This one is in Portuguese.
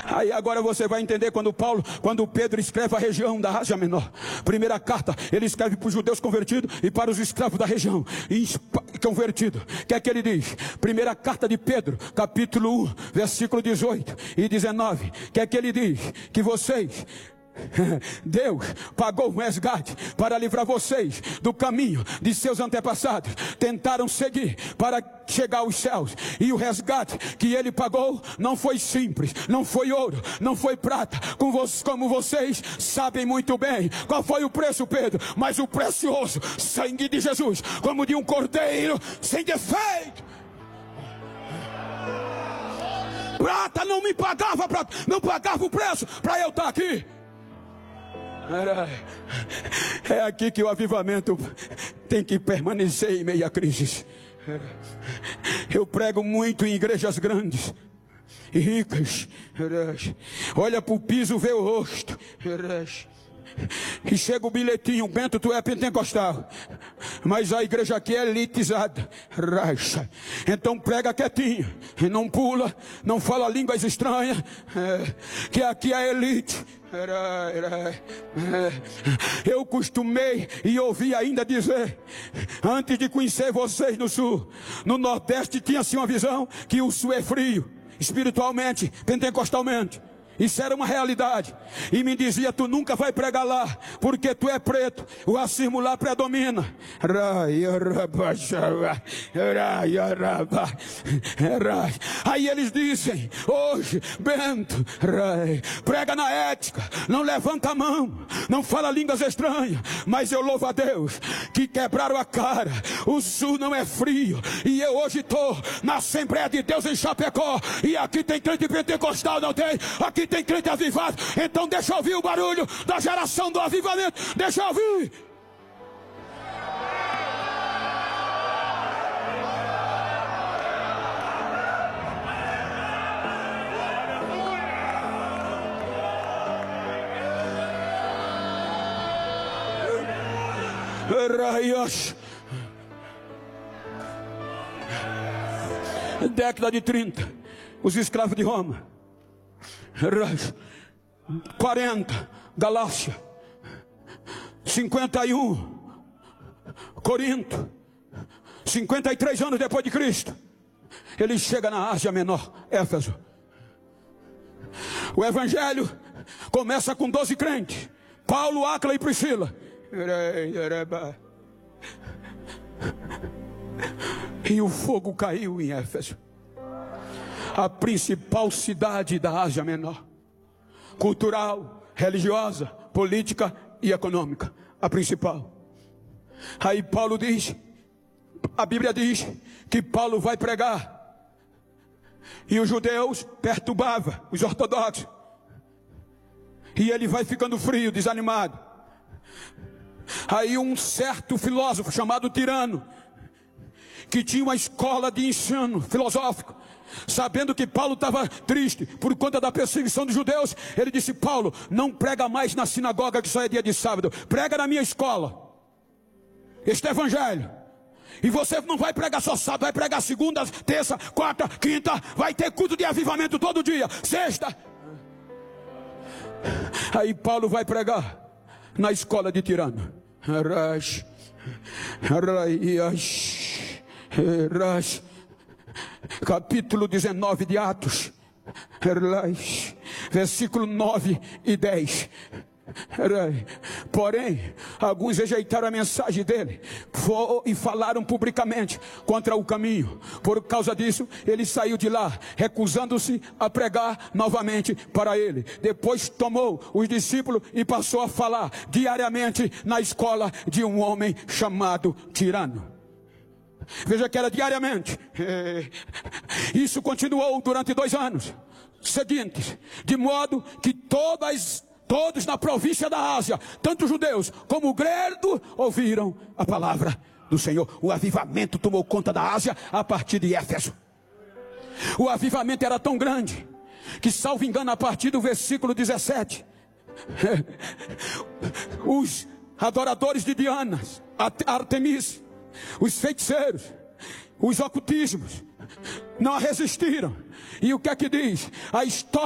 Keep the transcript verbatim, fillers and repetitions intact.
Aí agora você vai entender quando Paulo, quando Pedro escreve a região da Ásia Menor. Primeira carta, ele escreve para os judeus convertidos e para os escravos da região convertidos. O que é que ele diz? Primeira carta de Pedro, capítulo um, versículo dezoito e dezenove. O que é que ele diz? Que vocês... Deus pagou um resgate para livrar vocês do caminho de seus antepassados. Tentaram seguir para chegar aos céus, e o resgate que ele pagou não foi simples, não foi ouro, não foi prata, como vocês sabem muito bem. Qual foi o preço, Pedro? Mas o precioso sangue de Jesus, como de um cordeiro sem defeito. Prata não me pagava, prata, não pagava o preço para eu estar aqui. É aqui que o avivamento tem que permanecer em meio à crise. Eu prego muito em igrejas grandes e ricas. Olha para o piso, vê o rosto. E chega o bilhetinho: Bento, tu é pentecostal, mas a igreja aqui é elitizada. Racha. Então prega quietinho, e não pula, não fala línguas estranhas, é, que aqui é elite. Eu costumei e ouvi ainda dizer, antes de conhecer vocês no sul, no nordeste tinha-se uma visão que o sul é frio, espiritualmente, pentecostalmente. Isso era uma realidade. E me dizia: tu nunca vai pregar lá, porque tu é preto, o racismo lá predomina. Aí eles dizem hoje: Bento, prega na ética, não levanta a mão, não fala línguas estranhas. Mas eu louvo a Deus que quebraram a cara. O sul não é frio, e eu hoje estou na Assembleia de Deus em Chapecó, e aqui tem crente pentecostal, não tem? Aqui tem crente avivado. Então deixa eu ouvir o barulho da geração do avivamento. Deixa eu ouvir. Década de trinta, os escravos de Roma. quarenta, Galácia. cinquenta e um, Corinto. cinquenta e três anos depois de Cristo, ele chega na Ásia Menor, Éfeso. O evangelho começa com doze crentes: Paulo, Áquila e Priscila. E o fogo caiu em Éfeso, a principal cidade da Ásia Menor, cultural, religiosa, política e econômica, a principal. Aí Paulo diz, a Bíblia diz que Paulo vai pregar, e os judeus perturbavam os ortodoxos, e ele vai ficando frio, desanimado. Aí um certo filósofo chamado Tirano, que tinha uma escola de ensino filosófico, sabendo que Paulo estava triste por conta da perseguição dos judeus, ele disse: Paulo, não prega mais na sinagoga, que só é dia de sábado, prega na minha escola este evangelho. E você não vai pregar só sábado, vai pregar segunda, terça, quarta, quinta, vai ter culto de avivamento todo dia, sexta. Aí Paulo vai pregar na escola de Tirano. Capítulo dezenove de Atos, versículo nove e dez. Porém, alguns rejeitaram a mensagem dele e falaram publicamente contra o caminho. Por causa disso, ele saiu de lá, recusando-se a pregar novamente para ele. Depois tomou os discípulos e passou a falar diariamente na escola de um homem chamado Tirano. Veja que era diariamente. Isso continuou durante dois anos seguintes, de modo que todas Todos na província da Ásia, tanto judeus como gregos, ouviram a palavra do Senhor. O avivamento tomou conta da Ásia a partir de Éfeso. O avivamento era tão grande que, salvo engano, a partir do versículo dezessete, os adoradores de Diana, Artemis, os feiticeiros, os ocultismos, não resistiram. E o que é que diz? A história